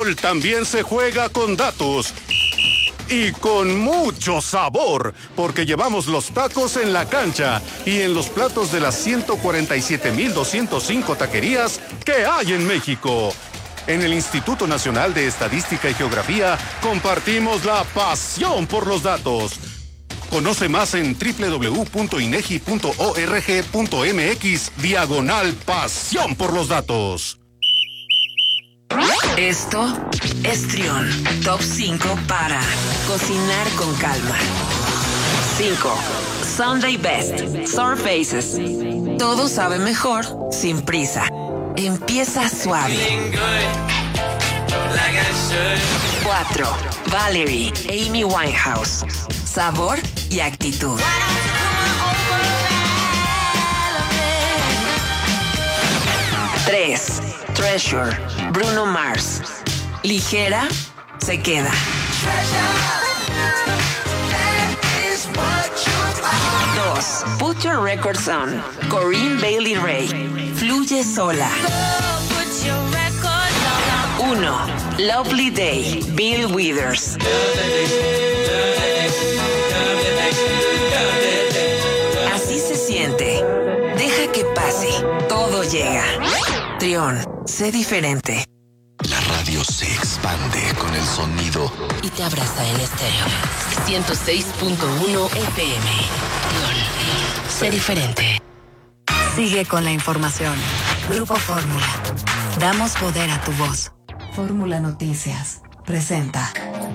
fútbol también se juega con datos. Y con mucho sabor, porque llevamos los tacos en la cancha y en los platos de las 147,205 taquerías que hay en México. En el Instituto Nacional de Estadística y Geografía compartimos la pasión por los datos. Conoce más en www.inegi.org.mx/pasión por los datos. Esto es Trión, Top 5 para cocinar con calma. 5. Sunday Best, Surfaces. Todo sabe mejor sin prisa. Empieza suave. 4. Valerie, Amy Winehouse. Sabor y actitud. 3. Treasure, Bruno Mars. Ligera, se queda. 2. Put Your Records On, Corinne Bailey Rae. Fluye sola. 1. Lovely Day, Bill Withers. Así se siente. Deja que pase. Todo llega. Trión, sé diferente. La radio se expande con el sonido Y te abraza en estéreo. 106.1 FM. Trión, sé diferente. Sigue con la información. Grupo Fórmula. Damos poder a tu voz. Fórmula Noticias presenta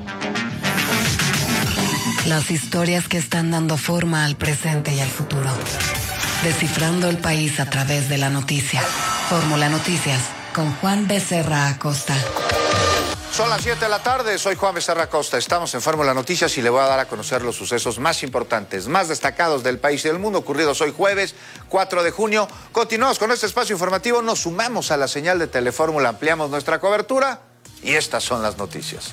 las historias que están dando forma al presente y al futuro. Descifrando el país a través de la noticia. Fórmula Noticias con Juan Becerra Acosta. Son las 7 de la tarde, soy Juan Becerra Acosta. Estamos en Fórmula Noticias y le voy a dar a conocer los sucesos más importantes, más destacados del país y del mundo, ocurridos hoy jueves 4 de junio. Continuamos con este espacio informativo, nos sumamos a la señal de Telefórmula, ampliamos nuestra cobertura y estas son las noticias.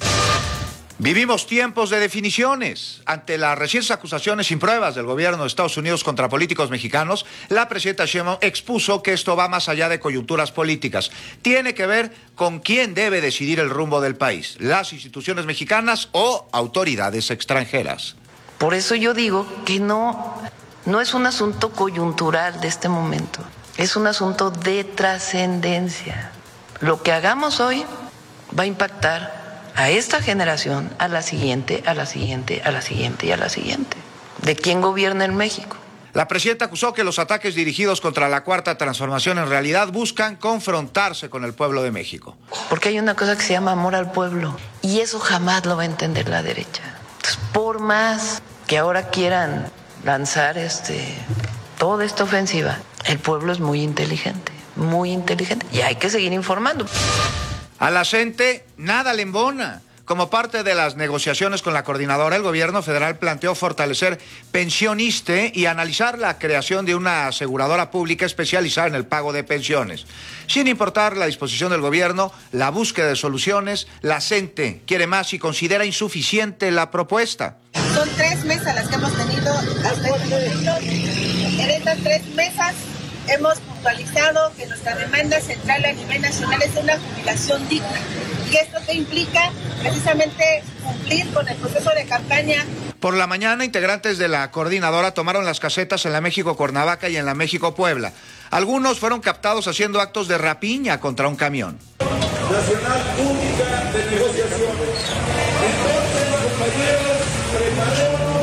Vivimos tiempos de definiciones. Ante las recientes acusaciones sin pruebas del gobierno de Estados Unidos contra políticos mexicanos, la presidenta Sheinbaum expuso que esto va más allá de coyunturas políticas. Tiene que ver con quién debe decidir el rumbo del país, las instituciones mexicanas o autoridades extranjeras. Por eso yo digo que no es un asunto coyuntural de este momento, es un asunto de trascendencia. Lo que hagamos hoy va a impactar a esta generación, a la siguiente, a la siguiente, a la siguiente y a la siguiente. ¿De quién gobierna en México? La presidenta acusó que los ataques dirigidos contra la Cuarta Transformación en realidad buscan confrontarse con el pueblo de México. Porque hay una cosa que se llama amor al pueblo y eso jamás lo va a entender la derecha. Entonces, por más que ahora quieran lanzar toda esta ofensiva, el pueblo es muy inteligente y hay que seguir informando. A la gente nada le embona. Como parte de las negociaciones con la coordinadora, el gobierno federal planteó fortalecer Pensioniste y analizar la creación de una aseguradora pública especializada en el pago de pensiones. Sin importar la disposición del gobierno, la búsqueda de soluciones, la gente quiere más y considera insuficiente la propuesta. Son 3 mesas las que hemos tenido hasta este momento. En estas 3 mesas hemos puntualizado que nuestra demanda central a nivel nacional es una jubilación digna. ¿Y esto qué implica? Precisamente cumplir con el proceso de campaña. Por la mañana, integrantes de la coordinadora tomaron las casetas en la México-Cuernavaca y en la México-Puebla. Algunos fueron captados haciendo actos de rapiña contra un camión. Nacional única de negociación. Entonces, compañeros, preparemos.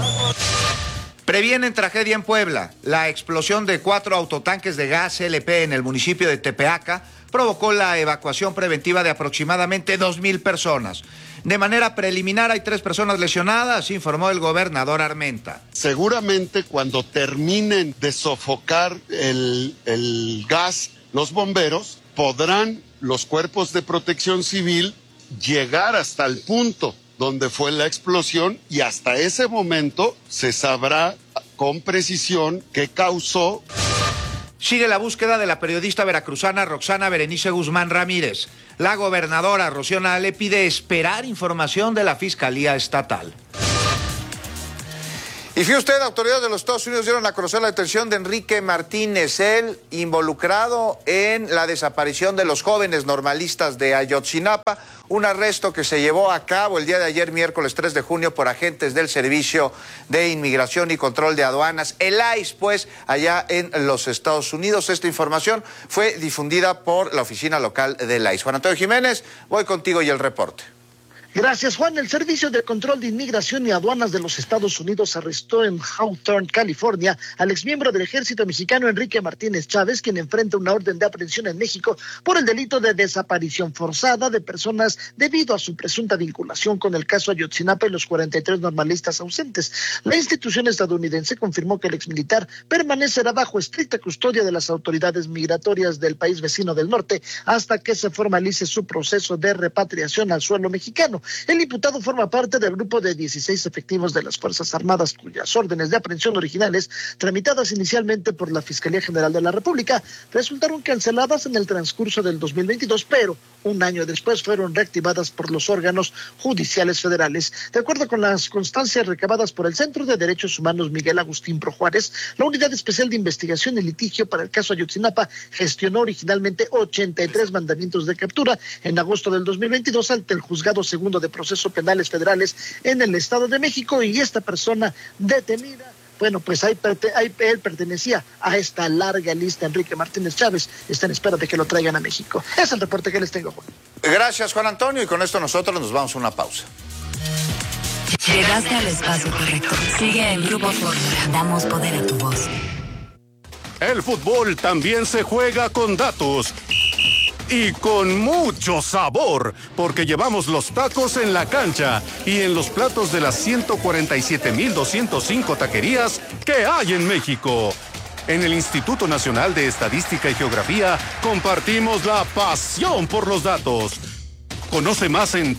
Previenen tragedia en Puebla. La explosión de 4 autotanques de gas LP en el municipio de Tepeaca provocó la evacuación preventiva de aproximadamente 2,000 personas. De manera preliminar hay 3 personas lesionadas, informó el gobernador Armenta. Seguramente cuando terminen de sofocar el gas, los bomberos podrán los cuerpos de protección civil llegar hasta el punto donde fue la explosión y hasta ese momento se sabrá con precisión qué causó. Sigue la búsqueda de la periodista veracruzana Roxana Berenice Guzmán Ramírez. La gobernadora Rocío Nale pide esperar información de la Fiscalía Estatal. Y fíjate usted, autoridades de los Estados Unidos dieron a conocer la detención de Enrique Martínez, él involucrado en la desaparición de los jóvenes normalistas de Ayotzinapa, un arresto que se llevó a cabo el día de ayer, miércoles 3 de junio, por agentes del Servicio de Inmigración y Control de Aduanas, el ICE, pues, allá en los Estados Unidos. Esta información fue difundida por la oficina local del ICE. Juan Antonio Jiménez, voy contigo y el reporte. Gracias, Juan. El Servicio de Control de Inmigración y Aduanas de los Estados Unidos arrestó en Hawthorne, California, al exmiembro del ejército mexicano Enrique Martínez Chávez, quien enfrenta una orden de aprehensión en México por el delito de desaparición forzada de personas debido a su presunta vinculación con el caso Ayotzinapa y los 43 normalistas ausentes. La institución estadounidense confirmó que el exmilitar permanecerá bajo estricta custodia de las autoridades migratorias del país vecino del norte hasta que se formalice su proceso de repatriación al suelo mexicano. El imputado forma parte del grupo de 16 efectivos de las Fuerzas Armadas cuyas órdenes de aprehensión originales, tramitadas inicialmente por la Fiscalía General de la República, resultaron canceladas en el transcurso del 2022, pero un año después fueron reactivadas por los órganos judiciales federales. De acuerdo con las constancias recabadas por el Centro de Derechos Humanos Miguel Agustín Pro Juárez, la Unidad Especial de Investigación y Litigio para el caso Ayotzinapa gestionó originalmente 83 mandamientos de captura en agosto del 2022 ante el Juzgado Segundo de Procesos Penales Federales en el Estado de México, y esta persona detenida, bueno, pues él pertenecía a esta larga lista. Enrique Martínez Chávez está en espera de que lo traigan a México. Es el reporte que les tengo, Juan. Gracias, Juan Antonio, y con esto nosotros nos vamos a una pausa. Llegaste al espacio correcto. Sigue en Grupo Fórmula. Damos poder a tu voz. El fútbol también se juega con datos. Y con mucho sabor, porque llevamos los tacos en la cancha y en los platos de las 147,205 taquerías que hay en México. En el Instituto Nacional de Estadística y Geografía compartimos la pasión por los datos. Conoce más en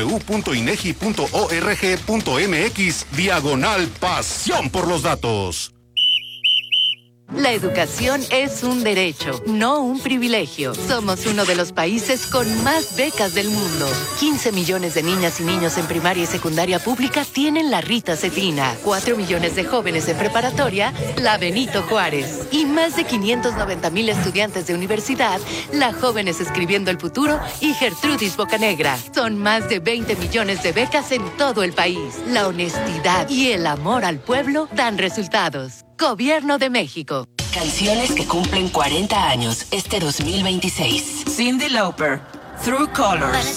www.inegi.org.mx/pasión por los datos. La educación es un derecho, no un privilegio. Somos uno de los países con más becas del mundo. 15 millones de niñas y niños en primaria y secundaria pública tienen la Rita Cefina. 4 millones de jóvenes en preparatoria, la Benito Juárez. Y más de 590,000 estudiantes de universidad, la Jóvenes Escribiendo el Futuro y Gertrudis Bocanegra. Son más de 20 millones de becas en todo el país. La honestidad y el amor al pueblo dan resultados. Gobierno de México. Canciones que cumplen 40 años este 2026. Cyndi Lauper, Through Colors.